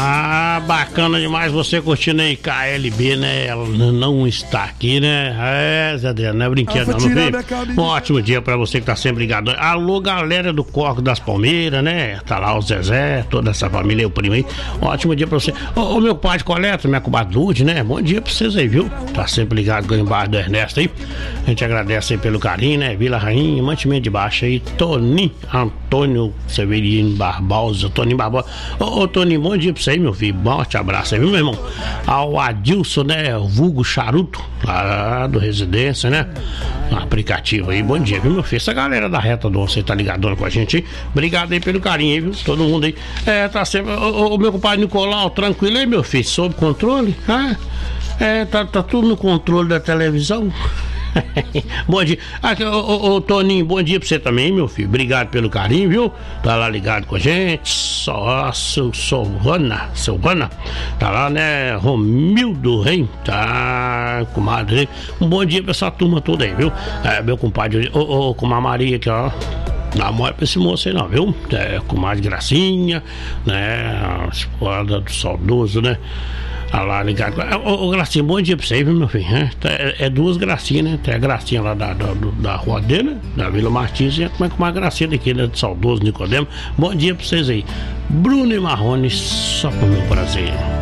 Ah, bacana demais você curtindo aí KLB, né? Ela não está aqui, né? É, Zé Adriano, não é brinquedo não, filho. Um ótimo dia pra você que tá sempre ligado. Alô, galera do Corco das Palmeiras, né? Tá lá o Zezé, toda essa família, o primo aí. Um ótimo dia pra você. Ô, meu pai de coleta, minha comadre Lud, né? Bom dia pra vocês aí, viu? Tá sempre ligado com o embaixo do Ernesto aí. A gente agradece aí pelo carinho, né? Vila Rainha, Mantimento de Baixo aí, Toninho, Antônio Severino Barbosa, Toninho Barbosa. Ô, Toninho, bom dia pra você aí, meu filho. Bom, te abraço aí, viu, meu irmão? Ao Adilson, né? O vulgo Charuto, lá do Residência, né? Um aplicativo aí, bom dia, viu, meu filho? Essa galera da Reta do Você tá ligadona com a gente aí. Obrigado aí pelo carinho aí, viu? Todo mundo aí. É, tá sempre. Ô, meu compadre Nicolau, tranquilo aí, meu filho? Sob controle? Ah, é, tá tudo no controle da televisão. Bom dia. Ô, Toninho, bom dia pra você também, meu filho. Obrigado pelo carinho, viu? Tá lá ligado com a gente. Silvana. Tá lá, né? Romildo, hein? Tá, comadre. Um bom dia pra essa turma toda aí, viu? É, meu compadre, com a Maria aqui, ó. Não dá mole pra esse moço aí não, viu? É, comadre Gracinha, né? A esposa do saudoso, né? Tá lá ligado. Ô, Gracinha, bom dia pra você, viu, meu filho? É duas Gracinhas, né? Tem a Gracinha lá da Rua D, né? Da Vila Martins, e como é que uma Gracinha daqui, né? Do saudoso Nicodemo. Bom dia pra vocês aí. Bruno e Marrone, só pro meu prazer.